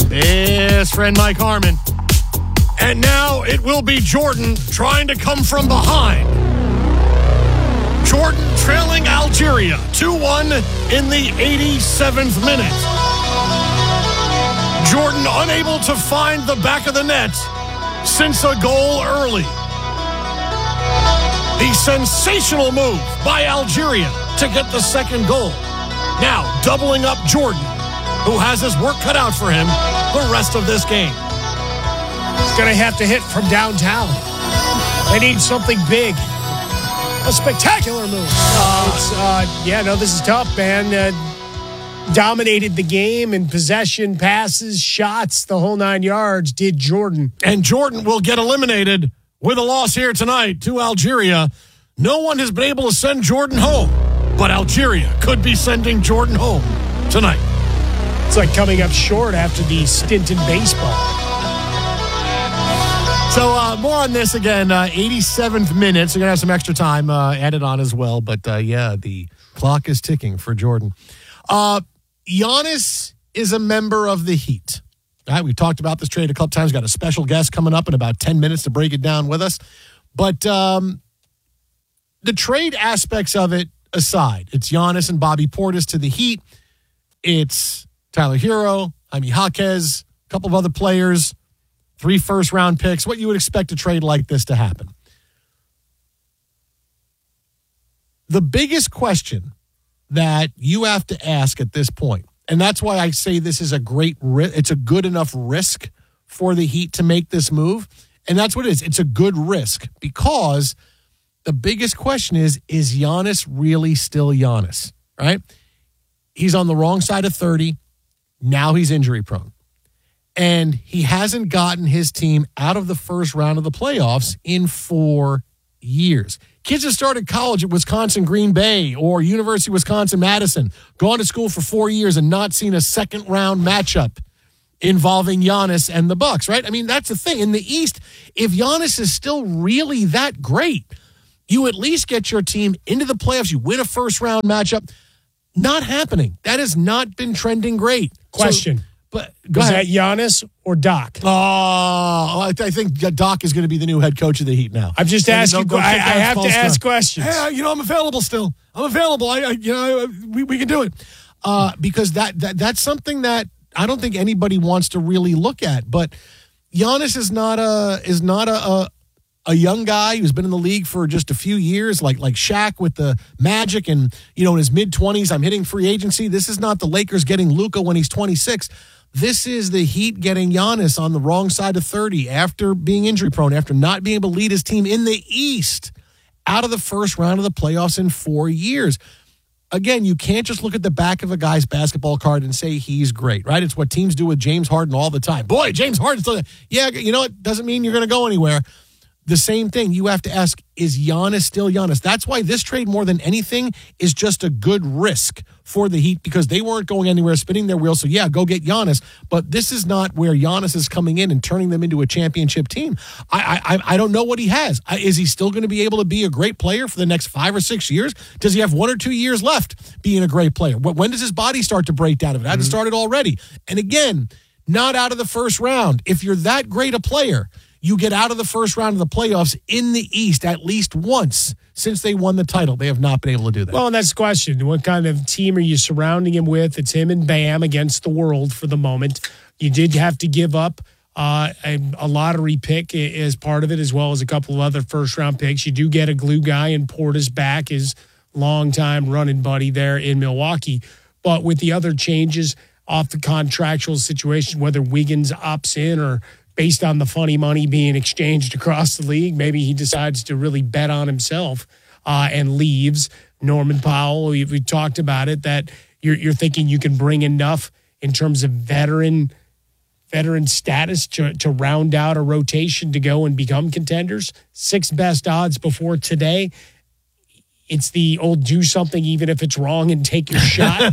Best friend Mike Harmon. And now it will be Jordan trying to come from behind. Jordan trailing Algeria 2-1 in the 87th minute. Jordan unable to find the back of the net since a goal early. The sensational move by Algeria to get the second goal. Now doubling up Jordan, who has his work cut out for him the rest of this game. He's going to have to hit from downtown. They need something big. A spectacular move. This is tough, man. Dominated the game in possession, passes, shots, the whole 9 yards, did Jordan. And Jordan will get eliminated with a loss here tonight to Algeria. No one has been able to send Jordan home, but Algeria could be sending Jordan home tonight. It's like coming up short after the stint in baseball. So more on this again, 87th minute. So you're going to have some extra time added on as well. But the clock is ticking for Jordan. Giannis is a member of the Heat. All right, we've talked about this trade a couple times. Got a special guest coming up in about 10 minutes to break it down with us. But the trade aspects of it aside, it's Giannis and Bobby Portis to the Heat. It's Tyler Hero, Jaime Jaquez, a couple of other players, 3 first-round picks. What you would expect a trade like this to happen. The biggest question that you have to ask at this point, and that's why I say this is it's a good enough risk for the Heat to make this move, and that's what it is. It's a good risk because the biggest question is Giannis really still Giannis, right? He's on the wrong side of 30. Now he's injury prone. And he hasn't gotten his team out of the first round of the playoffs in 4 years. Kids have started college at Wisconsin Green Bay or University of Wisconsin-Madison, gone to school for 4 years and not seen a second-round matchup involving Giannis and the Bucks, right? I mean, that's the thing. In the East, if Giannis is still really that great, you at least get your team into the playoffs. You win a first-round matchup. Not happening. That has not been trending great. Question. But was that Giannis or Doc? Oh, I think Doc is going to be the new head coach of the Heat now. I'm just asking. I have to ask questions. Hey, I'm available still. I'm available. We can do it. Because that's something that I don't think anybody wants to really look at. But Giannis is not a young guy who's been in the league for just a few years, like Shaq with the Magic, and in his mid-20s, I'm hitting free agency. This is not the Lakers getting Luka when he's 26. This is the Heat getting Giannis on the wrong side of 30 after being injury prone, after not being able to lead his team in the East out of the first round of the playoffs in 4 years. Again, you can't just look at the back of a guy's basketball card and say he's great, right? It's what teams do with James Harden all the time. Boy, James Harden's still, it doesn't mean you're going to go anywhere. The same thing, you have to ask, is Giannis still Giannis? That's why this trade, more than anything, is just a good risk for the Heat because they weren't going anywhere, spinning their wheels. So, go get Giannis. But this is not where Giannis is coming in and turning them into a championship team. I don't know what he has. Is he still going to be able to be a great player for the next 5 or 6 years? Does he have 1 or 2 years left being a great player? When does his body start to break down? If it hasn't started already. And again, not out of the first round. If you're that great a player, you get out of the first round of the playoffs in the East at least once since they won the title. They have not been able to do that. Well, and that's the question. What kind of team are you surrounding him with? It's him and Bam against the world for the moment. You did have to give up a lottery pick as part of it, as well as a couple of other first-round picks. You do get a glue guy in Portis back, his longtime running buddy there in Milwaukee. But with the other changes off the contractual situation, whether Wiggins opts in or based on the funny money being exchanged across the league, maybe he decides to really bet on himself and leaves. Norman Powell, we talked about it, that you're thinking you can bring enough in terms of veteran status to round out a rotation to go and become contenders. 6th best odds before today. It's the old do something even if it's wrong and take your shot.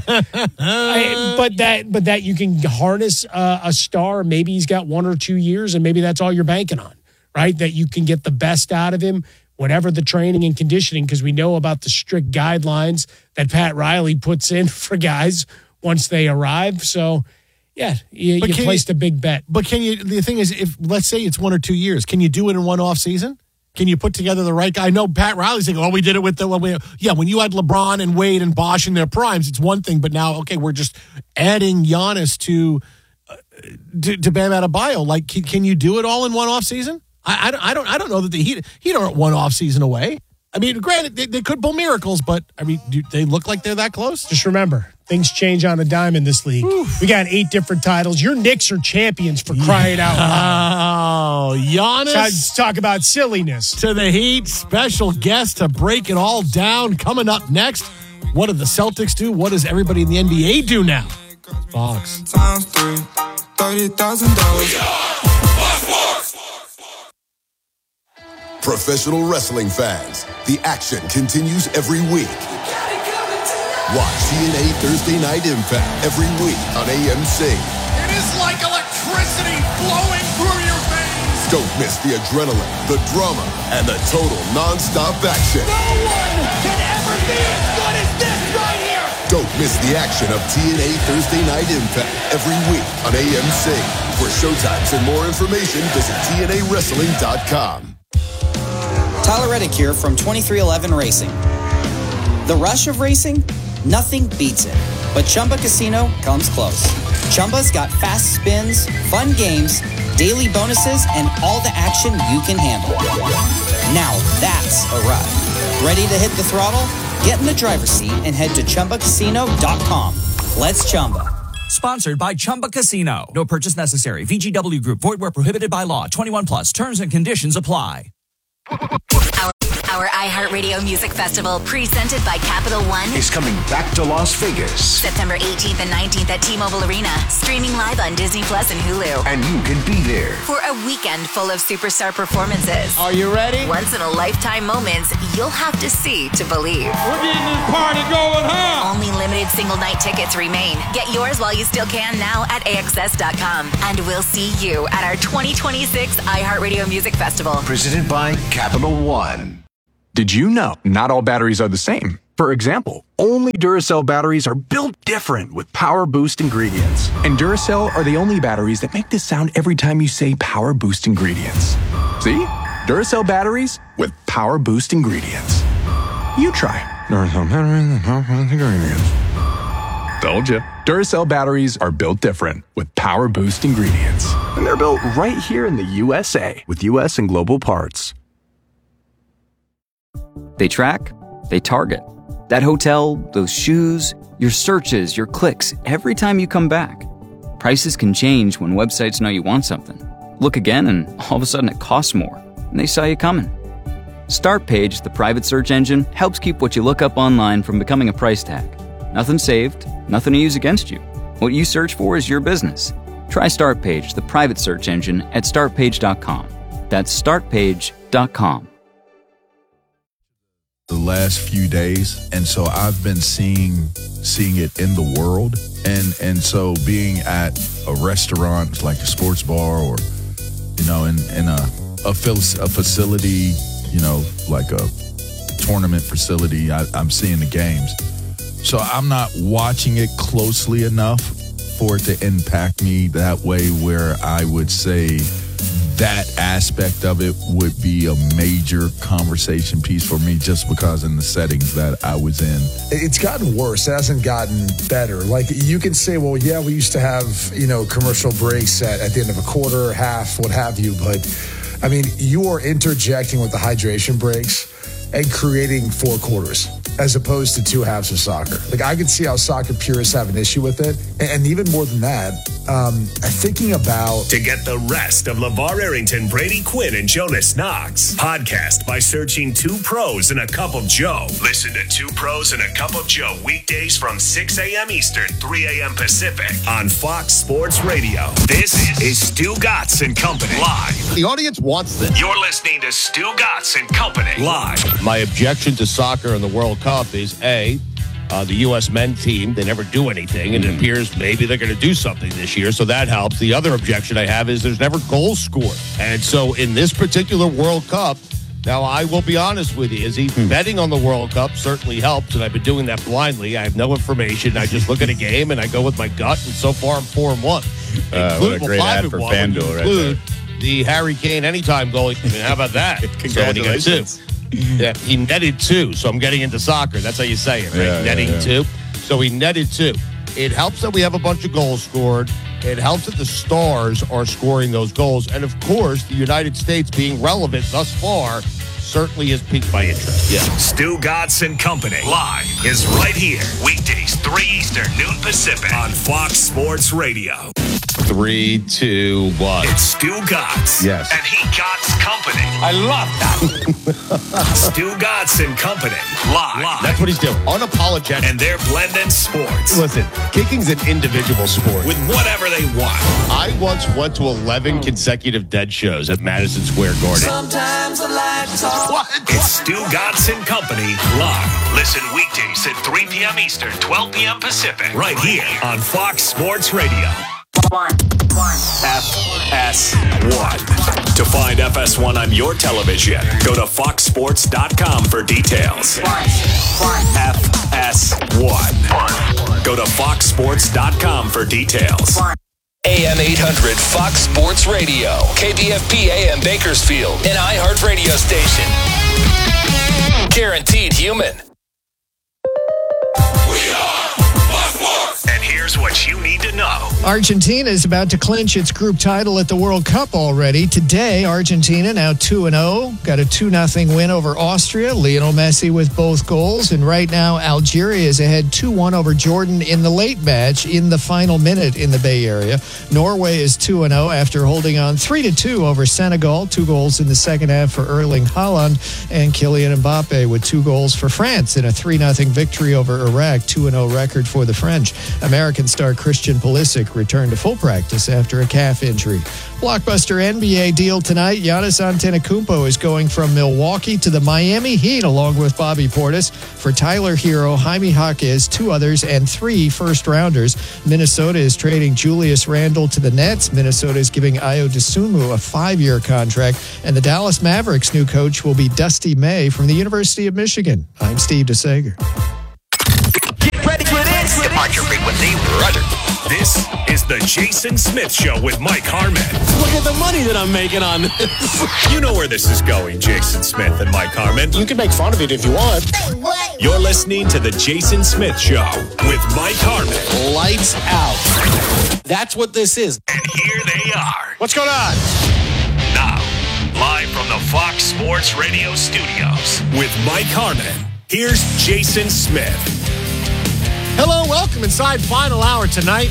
But that you can harness a star. Maybe he's got 1 or 2 years and maybe that's all you're banking on, right? That you can get the best out of him, whatever the training and conditioning, because we know about the strict guidelines that Pat Riley puts in for guys once they arrive. So Yeah, you placed a big bet. But the thing is, if let's say it's 1 or 2 years, can you do it in one off season? Can you put together the right guy? I know Pat Riley's saying, we did it with when you had LeBron and Wade and Bosh in their primes, it's one thing, but now, okay, we're just adding Giannis to Bam Adebayo. Like, can you do it all in one off season? I don't know that the Heat aren't one off season away. I mean, granted, they could pull miracles, but I mean, do they look like they're that close? Just remember, things change on a dime in this league. Oof. We got 8 different titles. Your Knicks are champions for crying out loud. Oh, Giannis. Let's talk about silliness. To the Heat, special guest to break it all down. Coming up next, what do the Celtics do? What does everybody in the NBA do now? Fox. Times 3, $30,000. Professional wrestling fans, the action continues every week. Watch TNA Thursday Night Impact every week on AMC. It is like electricity flowing through your veins. Don't miss the adrenaline, the drama, and the total non-stop action. No one can ever be as good as this right here. Don't miss the action of TNA Thursday Night Impact every week on AMC. For showtimes and more information, visit TNAWrestling.com. Tyler Reddick here from 2311 Racing. The rush of racing? Nothing beats it. But Chumba Casino comes close. Chumba's got fast spins, fun games, daily bonuses, and all the action you can handle. Now that's a ride. Ready to hit the throttle? Get in the driver's seat and head to ChumbaCasino.com. Let's Chumba. Sponsored by Chumba Casino. No purchase necessary. VGW Group. Void where prohibited by law. 21 plus. Terms and conditions apply. Our iHeartRadio Music Festival, presented by Capital One, is coming back to Las Vegas. September 18th and 19th at T-Mobile Arena. Streaming live on Disney Plus and Hulu. And you can be there for a weekend full of superstar performances. Are you ready? Once-in-a-lifetime moments you'll have to see to believe. We're getting this party going, huh? Only limited single-night tickets remain. Get yours while you still can now at AXS.com. And we'll see you at our 2026 iHeartRadio Music Festival. Presented by Capital One. Did you know not all batteries are the same? For example, only Duracell batteries are built different with Power Boost ingredients. And Duracell are the only batteries that make this sound every time you say Power Boost ingredients. See? Duracell batteries with Power Boost ingredients. You try Duracell batteries with Power Boost ingredients. Told you. Duracell batteries are built different with Power Boost ingredients. And they're built right here in the USA with US and global parts. They track, they target. That hotel, those shoes, your searches, your clicks, every time you come back. Prices can change when websites know you want something. Look again and all of a sudden it costs more, and they saw you coming. Startpage, the private search engine, helps keep what you look up online from becoming a price tag. Nothing saved, nothing to use against you. What you search for is your business. Try Startpage, the private search engine, at startpage.com. That's startpage.com. The last few days, and so I've been seeing it in the world, and so being at a restaurant like a sports bar, or in a facility, like a tournament facility, I'm seeing the games. So I'm not watching it closely enough for it to impact me that way, where I would say that aspect of it would be a major conversation piece for me, just because in the settings that I was in. It's gotten worse. It hasn't gotten better. Like, you can say, well, yeah, we used to have, commercial breaks at the end of a quarter, half, what have you. But, I mean, you are interjecting with the hydration breaks and creating 4 quarters as opposed to 2 halves of soccer. Like, I can see how soccer purists have an issue with it. And even more than that, thinking about... To get the rest of LeVar Arrington, Brady Quinn, and Jonas Knox. Podcast by searching 2 Pros and a Cup of Joe. Listen to 2 Pros and a Cup of Joe weekdays from 6 a.m. Eastern, 3 a.m. Pacific on Fox Sports Radio. This is Stu Gatz and Company live. The audience wants this. You're listening to Stu Gatz and Company live. My objection to soccer in the World Cup is, A, the U.S. men team, they never do anything, and it appears maybe they're going to do something this year, so that helps. The other objection I have is there's never goals scored. And so in this particular World Cup, Now, I will be honest with you. Is he betting on the World Cup certainly helps, and I've been doing that blindly. I have no information. I just look at a game, and I go with my gut, and so far I'm 4-1. What a great ad for FanDuel right there. The Harry Kane anytime goal. I mean, how about that? Congratulations. Yeah, he netted 2, so I'm getting into soccer. That's how you say it, right? Yeah, netting 2. So he netted 2. It helps that we have a bunch of goals scored. It helps that the stars are scoring those goals. And, of course, the United States being relevant thus far certainly has piqued my interest. Yeah. Stu Gatz and Company live is right here. Weekdays, 3 Eastern, noon Pacific on Fox Sports Radio. 3, 2, 1. It's Stu Gatz. Yes. And he Gatz Company. I love that. Stu Gatz and Company live. That's what he's doing. Unapologetic. And they're blending sports. Listen, kicking's an individual sport. With whatever they want. I once went to 11 consecutive Dead shows at Madison Square Garden. Sometimes I like to talk. What? It's Stu Gatz and Company live. Listen weekdays at 3 p.m. Eastern, 12 p.m. Pacific. Right here on Fox Sports Radio. FS1. To find FS1 on your television, go to foxsports.com for details. FS1. Go to foxsports.com for details. AM 800 Fox Sports Radio, KDFP AM Bakersfield, an iHeart radio station. Guaranteed human. And here's what you need to know. Argentina is about to clinch its group title at the World Cup already. Today, Argentina now 2-0. Got a 2-0 win over Austria. Lionel Messi with both goals. And right now, Algeria is ahead 2-1 over Jordan in the late match in the final minute in the Bay Area. Norway is 2-0 after holding on 3-2 over Senegal. 2 goals in the second half for Erling Haaland. And Kylian Mbappe with 2 goals for France in a 3-0 victory over Iraq. 2-0 record for the French. American star Christian Pulisic returned to full practice after a calf injury. Blockbuster NBA deal tonight. Giannis Antetokounmpo is going from Milwaukee to the Miami Heat along with Bobby Portis. For Tyler Hero, Jaime Jaquez, 2 others, and 3 first-rounders. Minnesota is trading Julius Randle to the Nets. Minnesota is giving Ayo Dosunmu a 5-year contract. And the Dallas Mavericks' new coach will be Dusty May from the University of Michigan. I'm Steve DeSager. Get ready for this. Departure frequency, Roger. This is the Jason Smith Show with Mike Harmon. Look at the money that I'm making on this. You know where this is going, Jason Smith and Mike Harmon. You can make fun of it if you want. You're listening to the Jason Smith Show with Mike Harmon. Lights out. That's what this is. And here they are. What's going on? Now, live from the Fox Sports Radio studios with Mike Harmon. Here's Jason Smith. Hello, welcome inside final hour tonight.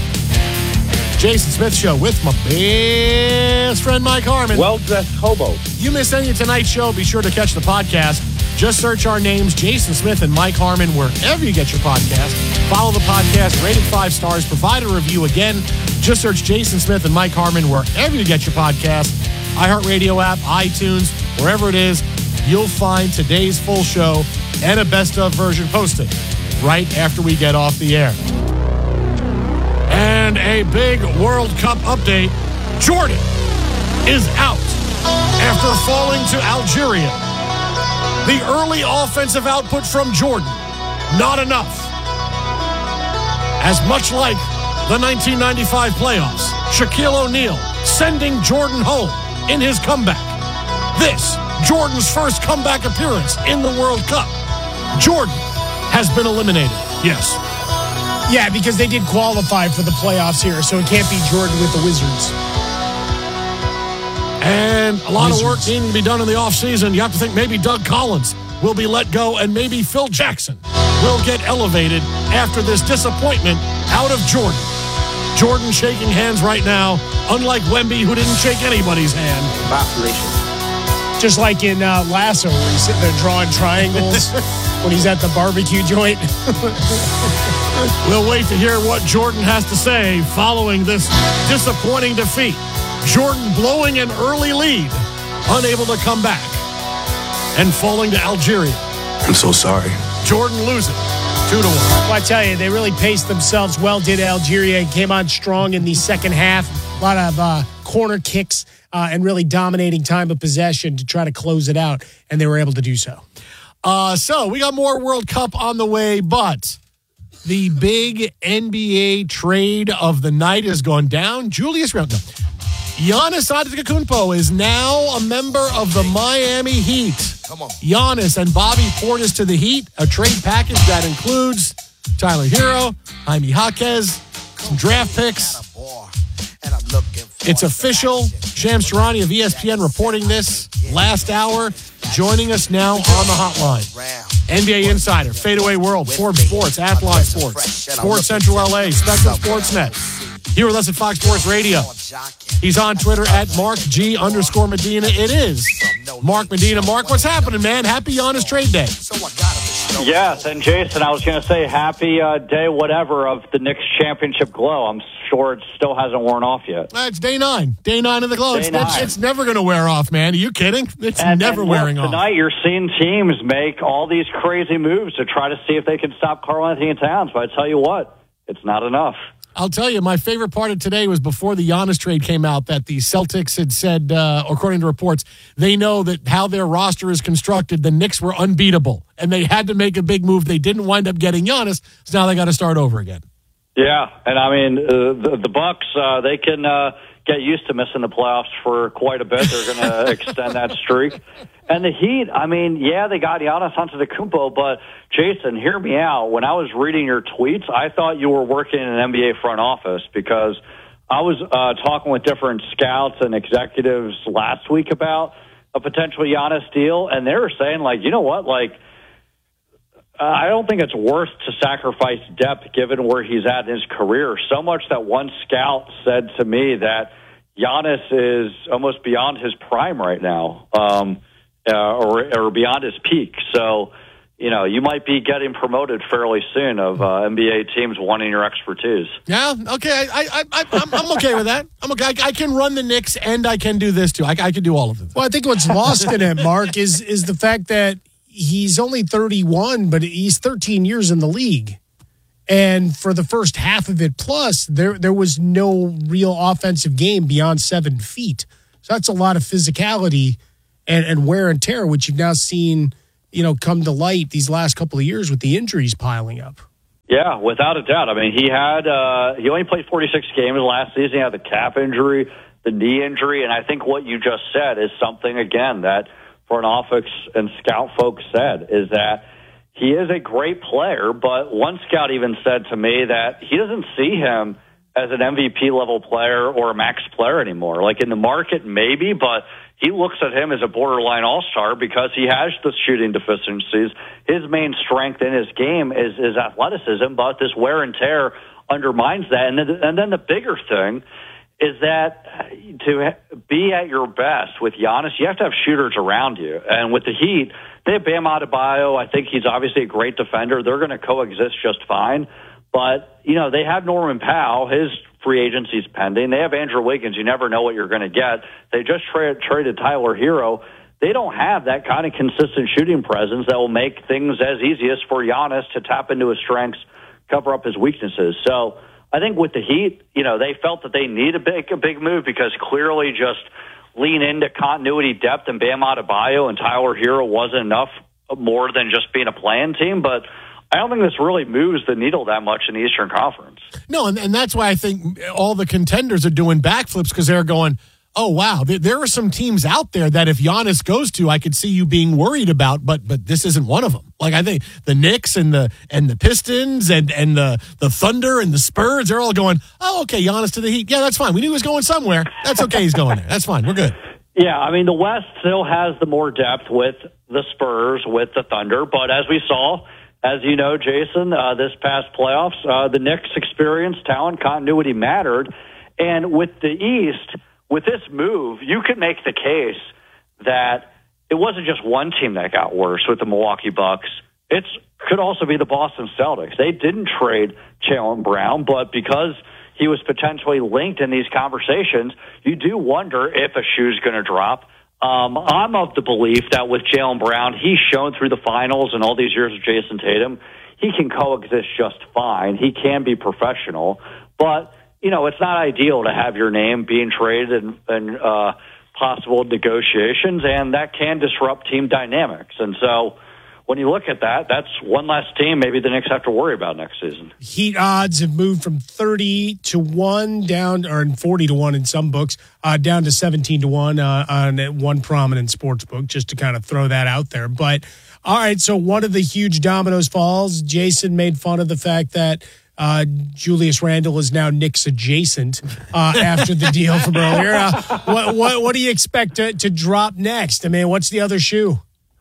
Jason Smith Show with my best friend Mike Harmon. Well-dressed hobo. You miss any of tonight's show, be sure to catch the podcast. Just search our names, Jason Smith and Mike Harmon, wherever you get your podcast. Follow the podcast, rate it 5 stars, provide a review. Again, just search Jason Smith and Mike Harmon wherever you get your podcast. iHeartRadio app, iTunes, wherever it is, you'll find today's full show and a best of version posted right after we get off the air. And a big World Cup update. Jordan is out after falling to Algeria. The early offensive output from Jordan, not enough. As much like the 1995 playoffs, Shaquille O'Neal sending Jordan home in his comeback. This, Jordan's first comeback appearance in the World Cup. Jordan has been eliminated. Yes. Yeah, because they did qualify for the playoffs here, so it can't be Jordan with the Wizards. And a lot of work needing to be done in the offseason. You have to think maybe Doug Collins will be let go, and maybe Phil Jackson will get elevated after this disappointment out of Jordan. Jordan shaking hands right now, unlike Wemby, who didn't shake anybody's hand. Just like in Lasso, where he's sitting there drawing triangles when he's at the barbecue joint. We'll wait to hear what Jordan has to say following this disappointing defeat. Jordan blowing an early lead, unable to come back, and falling to Algeria. I'm so sorry. Jordan losing 2-1. Well, I tell you, they really paced themselves well, did Algeria, and came on strong in the second half. A lot of corner kicks and really dominating time of possession to try to close it out, and they were able to do so. So we got more World Cup on the way, but the big NBA trade of the night has gone down. Julius Randle. Giannis Antetokounmpo is now a member of the Miami Heat. Giannis and Bobby Portis to the Heat, a trade package that includes Tyler Hero, Jaime Jaquez, some draft picks. It's official. Shams Charania of ESPN reporting this last hour, joining us now on the hotline. NBA Insider, Fadeaway World, Forbes Sports, Athlon Sports, Sports Central LA, Spectrum Sportsnet. Here with us at Fox Sports Radio. He's on Twitter at @MarkG_Medina. It is Mark Medina. Mark, what's happening, man? Happy Giannis trade day. Yes, and Jason, I was going to say happy day whatever of the Knicks championship glow. I'm sure it still hasn't worn off yet. It's day 9. Day 9 of the glow. It's never going to wear off, man. Are you kidding? It's never wearing off. Tonight you're seeing teams make all these crazy moves to try to see if they can stop Karl-Anthony Towns, but I tell you what, it's not enough. I'll tell you, my favorite part of today was before the Giannis trade came out that the Celtics had said, according to reports, they know that how their roster is constructed, the Knicks were unbeatable, and they had to make a big move. They didn't wind up getting Giannis, so now they got to start over again. Yeah, and I mean, the Bucks, they can get used to missing the playoffs for quite a bit. They're going to extend that streak. And the Heat, I mean, yeah, they got Giannis Antetokounmpo, but Jason, hear me out. When I was reading your tweets, I thought you were working in an NBA front office because I was talking with different scouts and executives last week about a potential Giannis deal, and they were saying, like, you know what, like, I don't think it's worth to sacrifice depth given where he's at in his career. So much that one scout said to me that Giannis is almost beyond his prime right now, or beyond his peak. So, you know, you might be getting promoted fairly soon of NBA teams wanting your expertise. Yeah, okay. I'm okay with that. I'm okay. I can run the Knicks and I can do this too. I can do all of it. Well, I think what's lost in it, Mark, is the fact that he's only 31, but he's 13 years in the league. And for the first half of it plus, there was no real offensive game beyond 7 feet. So that's a lot of physicality and wear and tear, which you've now seen, come to light these last couple of years with the injuries piling up. Yeah, without a doubt. I mean, he only played 46 games last season. He had the calf injury, the knee injury, and I think what you just said is something, again, that front office and scout folks said, is that he is a great player, but one scout even said to me that he doesn't see him as an MVP-level player or a max player anymore. Like, in the market, maybe, but he looks at him as a borderline all-star because he has the shooting deficiencies. His main strength in his game is athleticism, but this wear and tear undermines that. And then the bigger thing is that to be at your best with Giannis, you have to have shooters around you. And with the Heat, they have Bam Adebayo. I think he's obviously a great defender. They're going to coexist just fine. But, they have Norman Powell. His free agency's pending. They have Andrew Wiggins. You never know what you're going to get. They just traded Tyler Hero. They don't have that kind of consistent shooting presence that will make things as easy as for Giannis to tap into his strengths, cover up his weaknesses. So I think with the Heat, they felt that they need a big move because clearly just lean into continuity, depth, and Bam Adebayo and Tyler Hero wasn't enough more than just being a play-in team. But I don't think this really moves the needle that much in the Eastern Conference. No, and that's why I think all the contenders are doing backflips because they're going, oh, wow, there are some teams out there that if Giannis goes to, I could see you being worried about, but this isn't one of them. Like, I think the Knicks and the Pistons and the Thunder and the Spurs, they're all going, oh, okay, Giannis to the Heat. Yeah, that's fine. We knew he was going somewhere. That's okay, he's going there. That's fine. We're good. Yeah, I mean, the West still has the more depth with the Spurs, with the Thunder, but as we saw, as you know, Jason, this past playoffs, the Knicks' experience, talent, continuity mattered. And with the East, with this move, you could make the case that it wasn't just one team that got worse with the Milwaukee Bucks. It could also be the Boston Celtics. They didn't trade Jaylen Brown, but because he was potentially linked in these conversations, you do wonder if a shoe's going to drop. I'm of the belief that with Jaylen Brown, he's shown through the finals and all these years with Jason Tatum, he can coexist just fine. He can be professional. But, it's not ideal to have your name being traded in possible negotiations, and that can disrupt team dynamics. And so when you look at that, that's one less team maybe the Knicks have to worry about next season. Heat odds have moved from 30-1 down, or 40-1 in some books, down to 17-1 on one prominent sports book, just to kind of throw that out there. But all right, so one of the huge dominoes falls. Jason made fun of the fact that Julius Randle is now Knicks adjacent after the deal from earlier. What do you expect to drop next? I mean, what's the other shoe?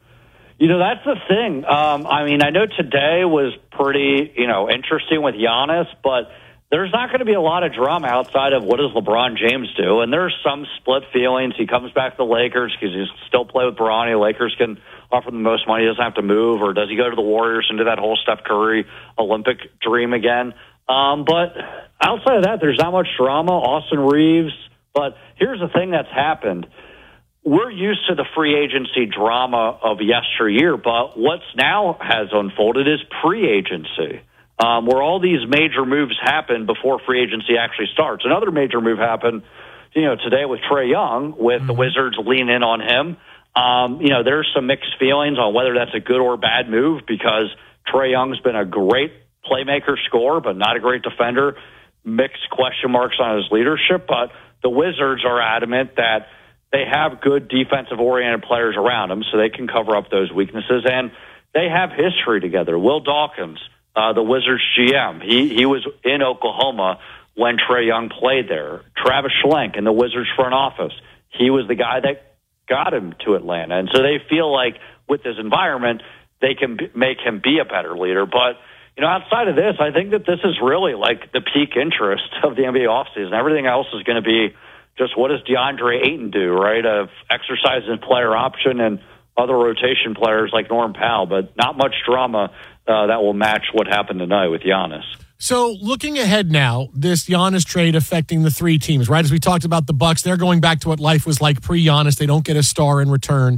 That's the thing. I know today was pretty, interesting with Giannis, but there's not going to be a lot of drama outside of what does LeBron James do. And there's some split feelings. He comes back to the Lakers because he still play with Bronny. Lakers can offer him the most money. He doesn't have to move. Or does he go to the Warriors and do that whole Steph Curry Olympic dream again? But outside of that, there's not much drama. Austin Reeves. But here's the thing that's happened. We're used to the free agency drama of yesteryear, but what's now has unfolded is pre-agency, where all these major moves happen before free agency actually starts. Another major move happened, today with Trae Young, with the Wizards leaning in on him. There's some mixed feelings on whether that's a good or bad move because Trae Young's been a great playmaker scorer, but not a great defender. Mixed question marks on his leadership, but the Wizards are adamant that they have good defensive-oriented players around them, so they can cover up those weaknesses. And they have history together. Will Dawkins, the Wizards GM, he was in Oklahoma when Trae Young played there. Travis Schlenk in the Wizards front office, he was the guy that got him to Atlanta. And so they feel like with this environment, they can make him be a better leader. But, outside of this, I think that this is really like the peak interest of the NBA offseason. Everything else is going to be just what does DeAndre Ayton do, right, of exercising player option and other rotation players like Norm Powell, but not much drama that will match what happened tonight with Giannis. So looking ahead now, this Giannis trade affecting the three teams, right? As we talked about the Bucks, they're going back to what life was like pre-Giannis. They don't get a star in return.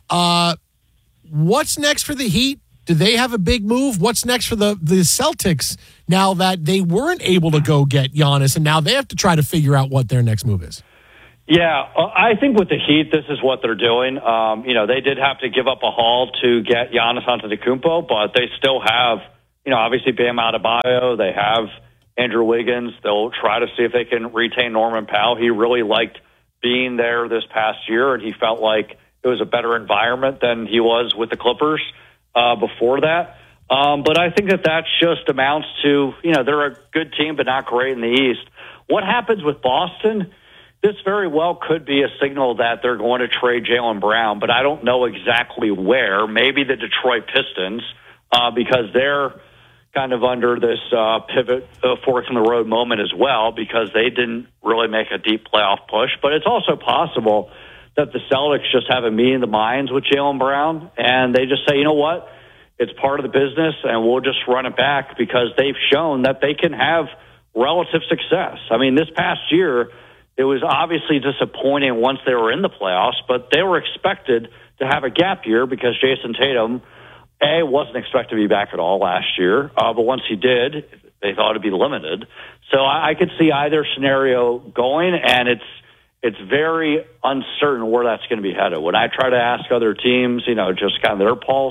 What's next for the Heat? Do they have a big move? What's next for the Celtics now that they weren't able to go get Giannis, and now they have to try to figure out what their next move is? Yeah, I think with the Heat, this is what they're doing. They did have to give up a haul to get Giannis Antetokounmpo, but they still have, obviously Bam Adebayo. They have Andrew Wiggins. They'll try to see if they can retain Norman Powell. He really liked being there this past year, and he felt like it was a better environment than he was with the Clippers before that. But I think that just amounts to, they're a good team, but not great in the East. What happens with Boston? This very well could be a signal that they're going to trade Jaylen Brown, but I don't know exactly where. Maybe the Detroit Pistons, because they're kind of under this pivot fork in the road moment as well, because they didn't really make a deep playoff push. But it's also possible that the Celtics just have a meeting of the minds with Jaylen Brown, and they just say, you know what, it's part of the business, and we'll just run it back because they've shown that they can have relative success. I mean, this past year, it was obviously disappointing once they were in the playoffs, but they were expected to have a gap year because Jason Tatum, wasn't expected to be back at all last year. But once he did, they thought it'd be limited. So I could see either scenario going, and it's very uncertain where that's going to be headed. When I try to ask other teams, just kind of their pulse,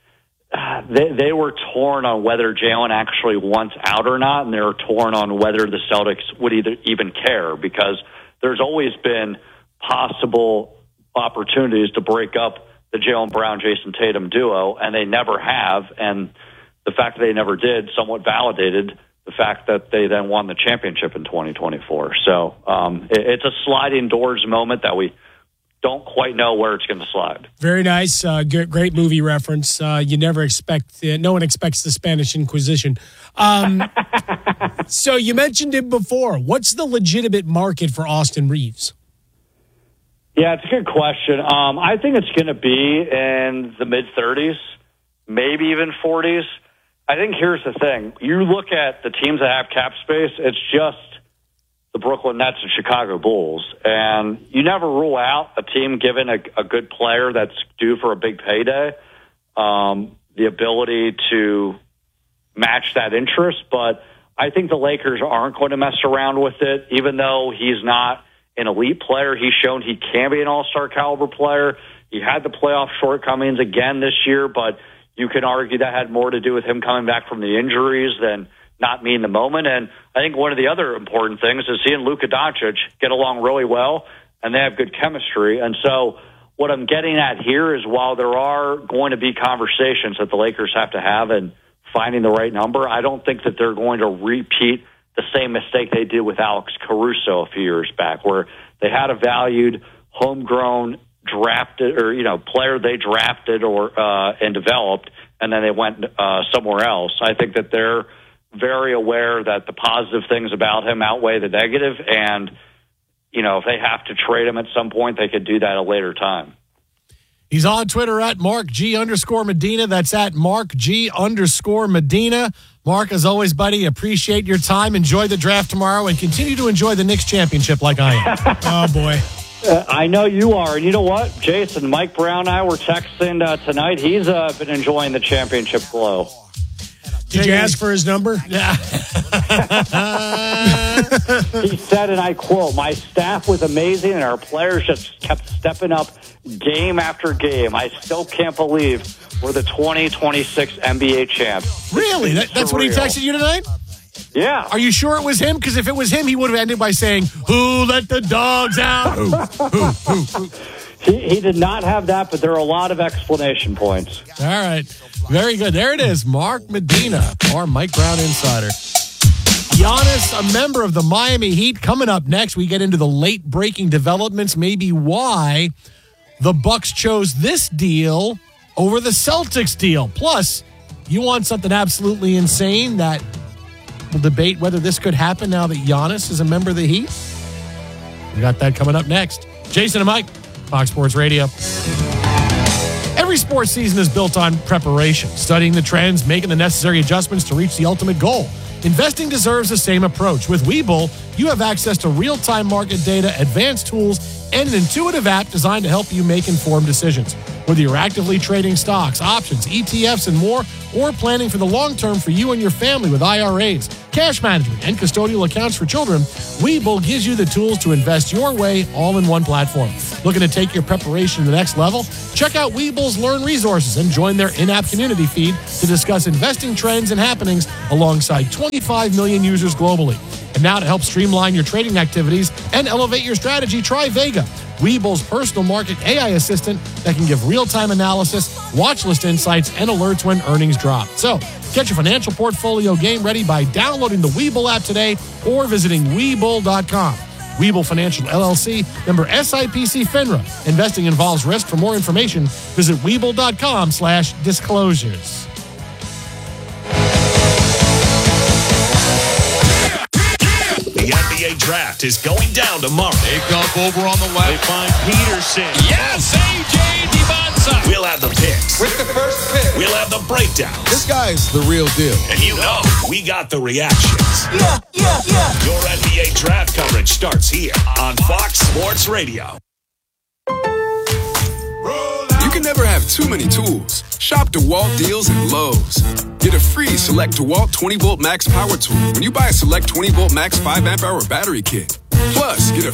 they were torn on whether Jaylen actually wants out or not, and they were torn on whether the Celtics would even care, because there's always been possible opportunities to break up the Jaylen Brown-Jason Tatum duo, and they never have, and the fact that they never did somewhat validated the fact that they then won the championship in 2024. So it's a sliding doors moment that we don't quite know where it's going to slide. Very nice. Great movie reference. You never expect, no one expects the Spanish Inquisition. So you mentioned it before. What's the legitimate market for Austin Reeves? Yeah, it's a good question. I think it's going to be in the mid-30s, maybe even 40s. I think here's the thing. You look at the teams that have cap space, it's just the Brooklyn Nets and Chicago Bulls. And you never rule out a team given a good player that's due for a big payday, the ability to match that interest. But I think the Lakers aren't going to mess around with it, even though he's not an elite player. He's shown he can be an all-star caliber player. He had the playoff shortcomings again this year, but you can argue that had more to do with him coming back from the injuries than not me in the moment. And I think one of the other important things is he and Luka Doncic get along really well, and they have good chemistry. And so what I'm getting at here is while there are going to be conversations that the Lakers have to have in finding the right number, I don't think that they're going to repeat the same mistake they did with Alex Caruso a few years back, where they had a valued homegrown drafted or player they drafted or and developed, and then they went somewhere else. I think that they're very aware that the positive things about him outweigh the negative, and if they have to trade him at some point, they could do that at a later time. He's on Twitter at @MarkG_Medina. That's at @MarkG_Medina. Mark, as always, buddy, appreciate your time. Enjoy the draft tomorrow and continue to enjoy the Knicks championship like I am. Oh, boy. I know you are. And you know what, Jason, Mike Brown and I were texting tonight. He's been enjoying the championship glow. Did you ask for his number? Yeah. He said, and I quote, "My staff was amazing and our players just kept stepping up game after game. I still can't believe we're the 2026 NBA champs." Really? That's what he texted you tonight? Yeah. Are you sure it was him? Because if it was him, he would have ended by saying, "Who let the dogs out?" Who. He did not have that, but there are a lot of explanation points. All right. Very good. There it is. Mark Medina, our Mike Brown insider. Giannis, a member of the Miami Heat. Coming up next, we get into the late-breaking developments, maybe why the Bucks chose this deal over the Celtics deal. Plus, you want something absolutely insane that we'll debate whether this could happen now that Giannis is a member of the Heat? We got that coming up next. Jason and Mike, Fox Sports Radio. Every sports season is built on preparation, studying the trends, making the necessary adjustments to reach the ultimate goal. Investing deserves the same approach. With Webull, you have access to real-time market data, advanced tools, and an intuitive app designed to help you make informed decisions. Whether you're actively trading stocks, options, ETFs, and more, or planning for the long term for you and your family with IRAs, cash management, and custodial accounts for children, Webull gives you the tools to invest your way all in one platform. Looking to take your preparation to the next level? Check out Webull's Learn Resources and join their in-app community feed to discuss investing trends and happenings alongside 25 million users globally. And now to help streamline your trading activities and elevate your strategy, try Vega, Webull's personal market AI assistant that can give real-time analysis, watch list insights, and alerts when earnings drop. So, get your financial portfolio game ready by downloading the Webull app today or visiting Webull.com. Webull Financial LLC, member SIPC FINRA. Investing involves risk. For more information, visit Webull.com/disclosures. The NBA draft is going down tomorrow. Take up over on the left. They find Peterson. Yes, A.J. Dibonsa. We'll have the picks. With the first pick. We'll have the breakdowns. This guy's the real deal. And we got the reactions. Yeah. Your NBA draft coverage starts here on Fox Sports Radio. You can never have too many tools. Shop DeWalt deals at Lowe's. Get a free Select DeWalt 20-volt max power tool when you buy a Select 20-volt max 5-amp-hour battery kit. Plus, get a